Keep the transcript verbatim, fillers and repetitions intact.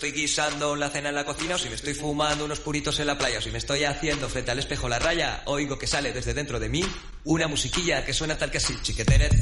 estoy guisando la cena en la cocina, o si me estoy fumando unos puritos en la playa, o si me estoy haciendo frente al espejo la raya, oigo que sale desde dentro de mí una musiquilla que suena tal que así, chiqueteret.